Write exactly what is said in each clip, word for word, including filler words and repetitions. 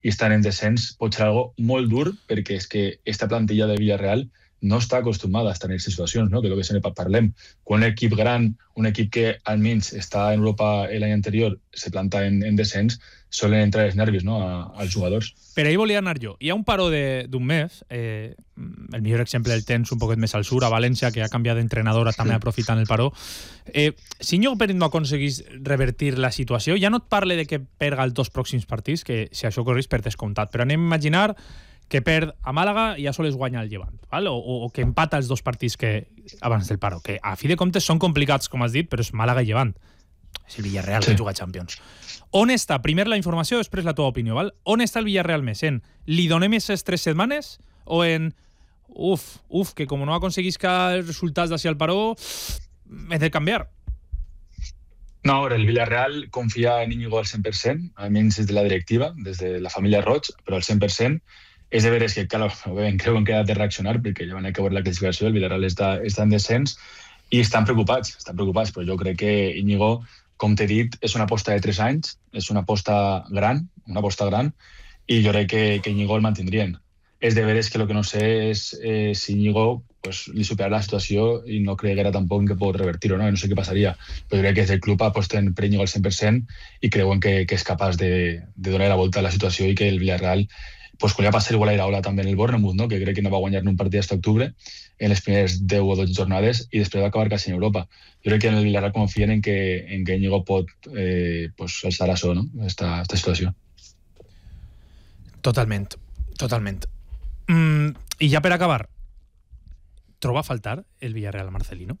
i estan en descens, pot ser algo molt dur, perquè és que esta plantilla de Villarreal no està acostumada a estar en aquestes situacions, no? Que és el que sempre parlem. Quan un equip gran, un equip que almenys està en Europa l'any anterior, se planta en, en descens, solen entrar els nervis, no? a, als jugadors. Per ahí volia anar jo. Hi ha un paró d'un mes, eh, el millor exemple el tens un poquet més al sur, a València, que ha canviat d'entrenadora també aprofitant el paró. Eh, si Íñigo Pérez no aconseguís revertir la situació, ja no et parle de que perga els dos pròxims partits, que si això correix per descomptat, però anem a imaginar que perd a Màlaga i ja sols guanya el Llevant, val? O, o que empata els dos partits que abans del paro, que a fi de comptes són complicats, com has dit, però és Màlaga i Llevant. És el Villarreal sí. que juga a Champions. On està? Primer la informació, després la teva opinió, val? On està el Villarreal més? En li donem aquestes tres setmanes o en uf, uf, que com no aconseguisca els resultats d'ací al paró, hem de canviar? No, el Villarreal confia en Íñigo al cent per cent, almenys des de la directiva, des de la família Roig, però al cent per cent. És de veres que, clar, creuen que ha de reaccionar perquè ja van acabar la classificació, el Villarreal està, està en descens i estan preocupats, estan preocupats, però jo crec que Íñigo, com t'he dit, és una aposta de tres anys, és una aposta gran, una aposta gran, i jo crec que, que Íñigo el mantindrien. És de veres que el que no sé és eh, si Íñigo pues, li superarà la situació i no creguera tampoc que pot revertir-ho, no? no sé què passaria, però jo crec que des del club aposten per Íñigo al cent per cent i creuen que, que és capaç de, de donar la volta a la situació i que el Villarreal pues quan ja passa igual a Iraola també en el Bournemouth, no? Que crec que no va guanyar un partit fins a octubre en les primeres deu o dotze jornades i després va acabar quasi en Europa. Jo crec que en el Villarreal confien en que, en que Íñigo pot eh, pues, alçar això, no? Esta, esta situació. Totalment, totalment. Mm, I ja per acabar, troba a faltar el Villarreal a Marcelino?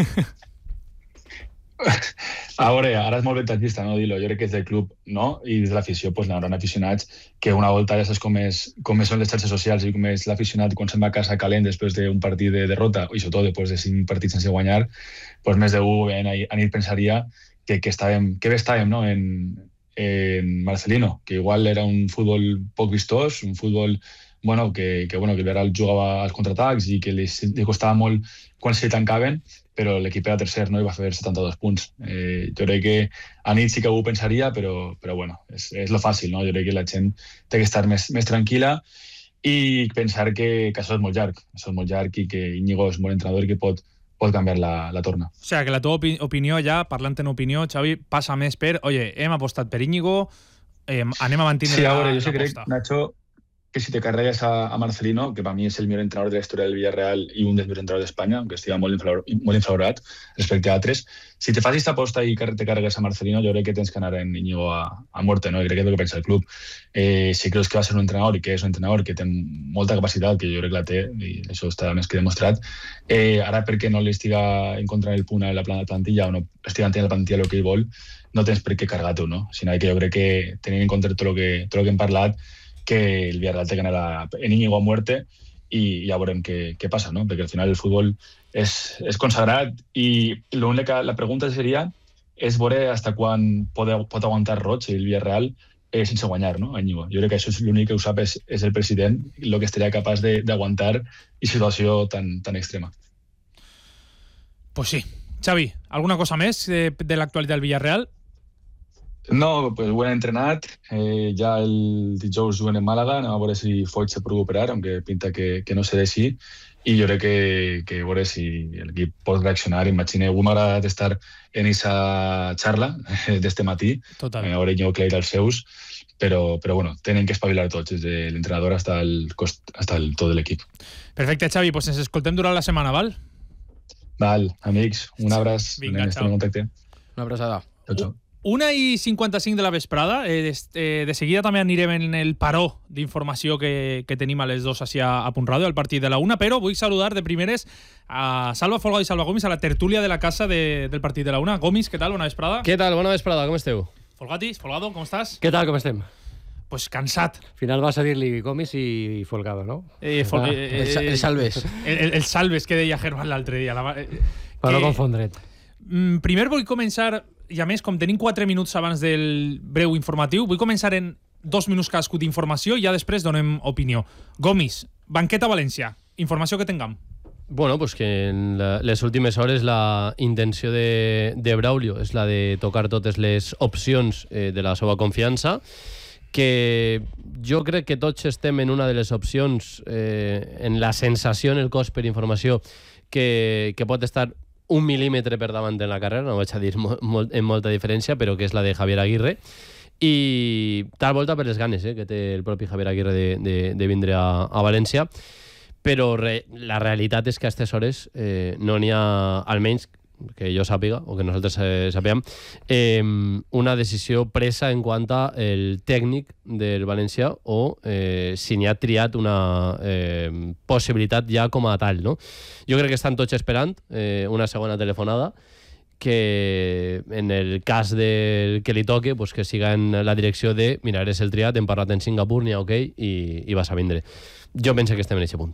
A veure, ara és molt ventatgista, no dir-lo. Jo crec que és del club, no? I des de l'afició, doncs, n'hi haurà aficionats que una volta ja saps com, és, com són les xarxes socials i com és l'aficionat quan se'n va a casa calent després d'un partit de derrota, i sobretot després de cinc partits sense guanyar, doncs més d'un en, en ell pensaria que, que, estàvem, que bé estàvem, no? en, en Marcelino, que igual era un futbol poc vistós, un futbol bueno, que, que, bueno, que el Villarreal jugava als contraatacs i que li, li costava molt quan se li tancaven, però l'equip era tercer, no? I va fer setanta-dos punts. Eh, jo crec que a nit sí que ho pensaria, però, però bueno, és, és lo fàcil, no? Jo crec que la gent té que estar més, més tranquil·la i pensar que, que això és molt llarg, això és molt llarg i que Íñigo és molt entrenador i que pot, pot canviar la, la torna. O sigui, que la teva opi opinió ja, parlant en opinió, Xavi, passa més per, oye, hem apostat per Íñigo, eh, anem a mantenir sí, la, a veure, jo sí la crec, Nacho, que si te carregues a, a Marcelino, que para mí es el mejor entrenador de la historia del Villarreal y un dels millors entrenadors d'Espanya, aunque estigui molt, inflaur, molt inflaurat respecte a altres, si te fas esta aposta i te carregues a Marcelino, jo crec que tens que anar en Íñigo a, a muerte, ¿no? I crec que és el que pensa el club. Eh, si creus que va ser un entrenador i que és un entrenador que té molta capacitat, que jo crec que la té, i això està més que demostrat, eh, ara perquè no li estiga encontrant el punt a la plantilla o no estiga entenent la plantilla el que ell vol, no tens per què carregar-ho, no? Sinó que jo crec que tenint en compte tot el que, tot el que hem parlat, que el Villarreal té que anar en Íñigo a muerte i ja veurem què, què passa, no? Perquè al final el futbol és, és consagrat i l'única, la pregunta seria és veure fins quan pot, pot aguantar Roig el Villarreal eh, sense guanyar, no? A Íñigo. Jo crec que això és l'únic que ho sap és, és el president, el que estaria capaç d'aguantar i situació tan, tan extrema. Pues sí. Xavi, alguna cosa més de, de l'actualitat del Villarreal? No, pues ho han entrenat, eh, ja el dijous juguen en Màlaga, anem a veure si Foyt se pot recuperar, aunque pinta que, que no serà així, i jo crec que, que veure si l'equip pot reaccionar. Imagine, avui m'ha agradat estar en aquesta xarra d'este matí, Total. a veure Íñigo Clay dels seus, però, però bueno, tenen que espavilar tots, des de l'entrenador fins al, hasta el tot de l'equip. Perfecte, Xavi, pues ens escoltem durant la setmana, val? Val, amics, un abraç. Vinga, ciao. Una abraçada. Ciao, ciao. Una i cinquanta-cinc de la vesprada. Eh, de, de seguida també anirem en el paró d'informació que, que tenim a les dos així a, a Punt Ràdio, al partit de la una, però vull saludar de primeres a Salva Folgado i Salva Gomis, a la tertúlia de la casa de, del partit de la una. Gomis, què tal? Bona vesprada. Què tal? Bona vesprada, com esteu? Folgatis, Folgado, com estàs? Què tal, com estem? Pues cansat. Al final vas a dir-li Gomis i Folgado, no? Eh, fol ah, eh, el, el Salves. El, el, el Salves que deia Germán l'altre dia. La, eh, per no confondre't. Mm, primer vull començar, i a més, com tenim quatre minuts abans del breu informatiu, vull començar en dos minuts cadascú d'informació i ja després donem opinió. Gomis, banqueta València, informació que tinguem. Bueno, pues que en la, les últimes hores la intenció de, de Braulio és la de tocar totes les opcions eh, de la seva confiança que jo crec que tots estem en una de les opcions, eh, en la sensació, en el cost per informació, que, que pot estar un mil·límetre per davant en la carrera, no vaig a dir molt, molt, en molta diferència, però que és la de Javier Aguirre, i tal volta per les ganes eh, que té el propi Javier Aguirre de, de, de vindre a, a València, però re, la realitat és que a aquestes hores eh, no n'hi ha, almenys que jo sàpiga, o que nosaltres eh, sapiguem, eh, una decisió presa en quant al tècnic del València o eh, si n'hi ha triat una eh, possibilitat ja com a tal, no? Jo crec que estan tots esperant eh, una segona telefonada, que en el cas del que li toque, pues que siga en la direcció de mira, eres el triat, hem parlat en Singapur, n'hi ha ok, i, i vas a vindre. Jo penso que estem en aquest punt.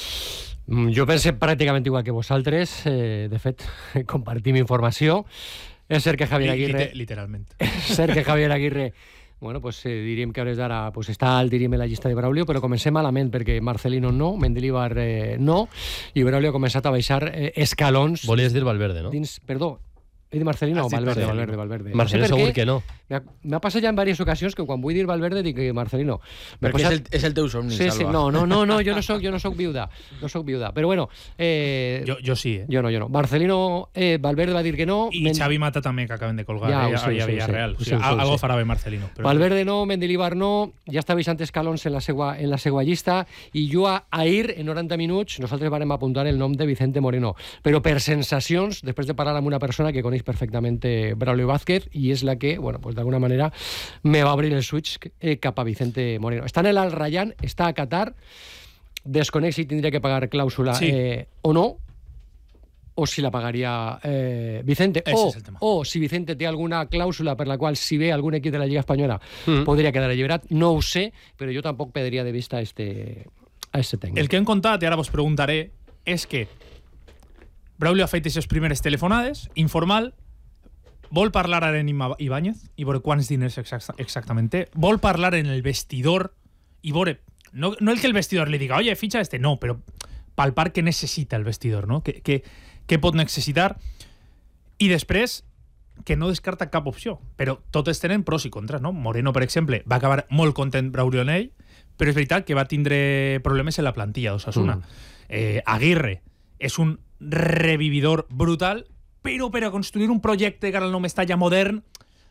Jo penso pràcticament igual que vosaltres. Eh, de fet, compartim informació. És cert que Javier Aguirre... Literalment. És cert que Javier Aguirre, bueno, pues, eh, diríem que a hores d'ara pues, està alt, diríem, en la llista de Braulio, però comencem malament, perquè Marcelino no, Mendilibar eh, no, i Braulio ha començat a baixar eh, escalons... Volies dir Valverde, no? Dins, perdó, he dit Marcelino o Valverde, Valverde, Valverde. Marcelino no sé segur que no. M'ha passat ja en diverses ocasions que quan vull dir Valverde dic que Marcelino. Perquè passat... és, el, és el teu somni, sí, Salva. Sí, no, no, no, no, jo no soc, jo no soc viuda, no soc viuda. Però bueno... Eh... Jo, jo sí, eh? Jo no, jo no. Marcelino, eh, Valverde va dir que no... I Men... Xavi Mata també, que acaben de colgar ja, eh, sé, a Villarreal. O sigui, algo farà bé Marcelino. Però... Valverde no, Mendilibar no, ja està baixant escalons en la seva, en la seva llista, i jo a ahir, en noranta minuts, nosaltres vam apuntar el nom de Vicente Moreno. Però per sensacions, després de parlar amb una persona que coneix perfectament Braulio Vázquez, i és la que, bueno, pues d'alguna manera me va obrir el switch eh, cap a Vicente Moreno. Està en el Al Rayyan, està a Qatar, desconec si tindria que pagar clàusula sí. eh, o no, o si la pagaria eh, Vicente, o, o si Vicente té alguna clàusula per la qual, si ve algun equip de la Lliga Espanyola, mm. podria quedar alliberat. No ho sé, però jo tampoc perdria de vista a este, a este tècnic. El que hem contat, i ara vos preguntaré, és que Braulio ha fet aquestes primeres telefonades, informal, vol parlar ara en Ibáñez i veure quants diners exactament té, vol parlar en el vestidor i veure, no, no el que el vestidor li diga, oye, ficha este, no, però palpar què necessita el vestidor, no? Què, què, què pot necessitar, i després que no descarta cap opció, però totes tenen pros i contras, no? Moreno, per exemple, va acabar molt content Braulio en ell, però és veritat que va tindre problemes en la plantilla d'Osasuna. Mm. Eh, Aguirre és un revividor brutal, però per a construir un projecte que ara el nom està ja modern,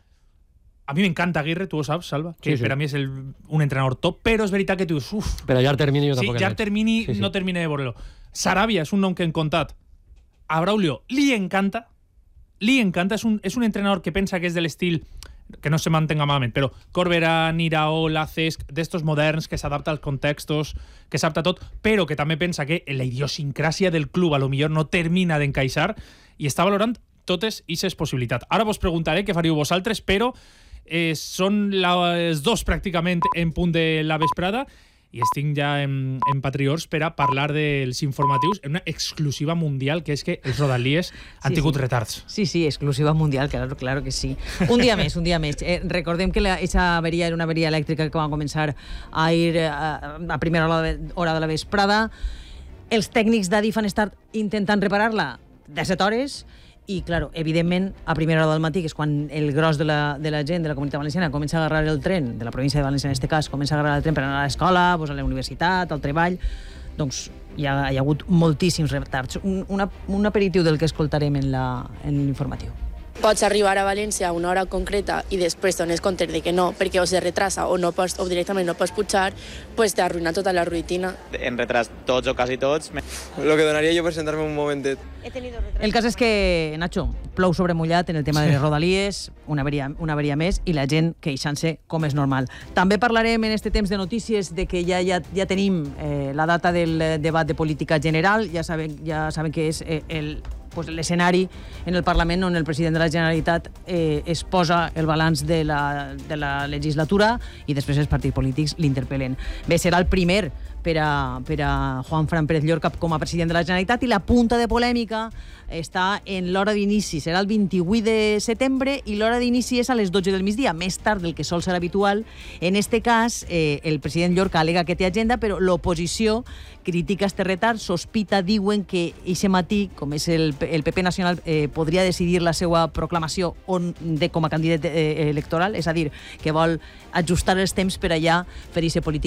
a mi m'encanta Aguirre, tu ho saps, Salva, que sí, sí. per a mi és el, un entrenador top, però és veritat que tu dius, uf... Per a llarg termini jo sí, tampoc llarg termini sí, sí. no termine de veure-lo. Sarabia és un nom que hem contat. A Braulio li encanta, li encanta, és un, és un entrenador que pensa que és de l'estil, que no se mantenga malament, però Corberán, Iraola, Cesc, d'estos moderns, que s'adapta als contextos, que s'adapta tot, però que també pensa que la idiosincràsia del club a lo millor no termina d'encaixar, i està valorant totes aquestes possibilitats. Ara vos preguntaré què faríeu vosaltres, però eh, són les dos pràcticament en punt de la vesprada i estic ja en, en Patriors per a parlar dels informatius en una exclusiva mundial, que és que els rodalies han sí, tingut sí. retards. Sí, sí, exclusiva mundial, claro, claro que sí. Un dia més, un dia més. Eh, recordem que aquesta averia era una averia elèctrica que va començar a ir a, a primera hora de, hora de la vesprada. Els tècnics d'Adif han estat intentant reparar-la de set hores, i, claro, evidentment, a primera hora del matí, que és quan el gros de la, de la gent de la Comunitat Valenciana comença a agarrar el tren, de la província de València en aquest cas, comença a agarrar el tren per anar a l'escola, pues, a la universitat, al treball, doncs hi ha, hi ha hagut moltíssims retards. Un, una, un aperitiu del que escoltarem en l'informatiu. Pots arribar a València a una hora concreta i després dones compte de que no, perquè o se retrasa o, no pots, o directament no pots pujar, pues t'arruïna tota la rutina. En retras tots o quasi tots. Lo que donaria jo per sentar-me un momentet. El cas és que, Nacho, plou sobre mullat en el tema de les rodalies, una averia, una averia més, i la gent queixant-se com és normal. També parlarem en este temps de notícies de que ja, ja, ja tenim eh, la data del debat de política general, ja saben, ja saben que és eh, el pues, l'escenari en el Parlament on el president de la Generalitat eh, es posa el balanç de la, de la legislatura i després els partits polítics l'interpel·len. Bé, serà el primer per a, per a Juan Fran Pérez Llorca com a president de la Generalitat, i la punta de polèmica està en l'hora d'inici. Serà el vint-i-vuit de setembre i l'hora d'inici és a les dotze del migdia, més tard del que sol ser habitual. En este cas, eh, el president Llorca alega que té agenda, però l'oposició critica este retard, sospita, diuen que eixe matí, com és el, el P P Nacional, eh, podria decidir la seva proclamació on, de com a candidat eh, electoral, és a dir, que vol ajustar els temps per allà fer eixe polític